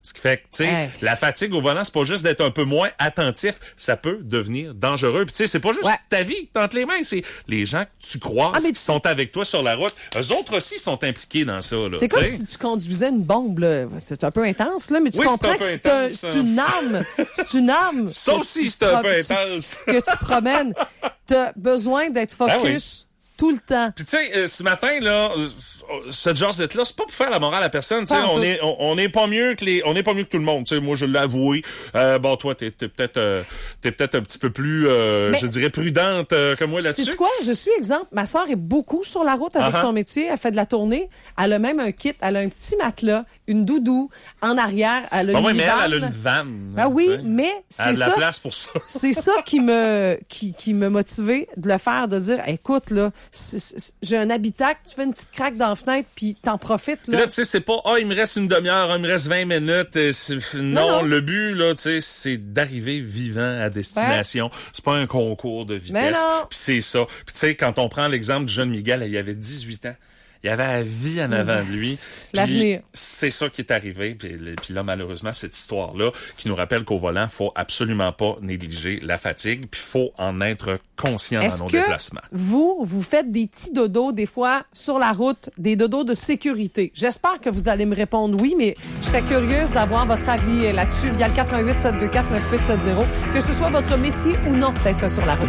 Ce qui fait que, tu sais, la fatigue au volant, c'est pas juste d'être un peu moins attentif, ça peut devenir dangereux. Puis tu sais, c'est pas juste ta vie entre les mains, c'est les gens que tu croises qui sont avec toi sur la route. Eux autres aussi sont impliqués dans ça, là. C'est comme si tu conduisais une bombe, là. C'est un peu intense, là, mais tu comprends que c'est une arme. C'est une arme. Ça aussi, c'est un peu intense. Que tu promènes. T'as besoin d'être focus tout le temps. Puis tu sais, ce matin, là, ce Josette-là, c'est pas pour faire la morale à personne. Tu sais, on est pas mieux que tout le monde. Tu sais, moi, je l'ai avoué. Bon, toi, t'es peut-être un petit peu plus, je dirais, prudente que moi là-dessus. Sais-tu quoi? Je suis exemple. Ma sœur est beaucoup sur la route avec son métier. Elle fait de la tournée. Elle a même un kit. Elle a un petit matelas, une doudou en arrière. Elle a une mais elle a une vanne. Ah oui, mais c'est ça. Elle a de la place pour ça. C'est ça qui me motivait de le faire, de dire, écoute, là, j'ai un habitacle, tu fais une petite craque dans la fenêtre, puis t'en profites, là. Là, tu sais, c'est pas, il me reste une demi-heure, il me reste 20 minutes. Non, le but, là, tu sais, c'est d'arriver vivant à destination. C'est pas un concours de vitesse. Puis c'est ça. Puis tu sais, quand on prend l'exemple du jeune Miguel, il avait 18 ans. Il y avait la vie en avant de lui. L'avenir. C'est ça qui est arrivé. Puis là, malheureusement, cette histoire-là qui nous rappelle qu'au volant, faut absolument pas négliger la fatigue. Puis faut en être conscient dans nos déplacements. Vous faites des petits dodos, des fois, sur la route, des dodos de sécurité. J'espère que vous allez me répondre oui, mais je serais curieuse d'avoir votre avis là-dessus via le 88 724 9870, que ce soit votre métier ou non d'être sur la route.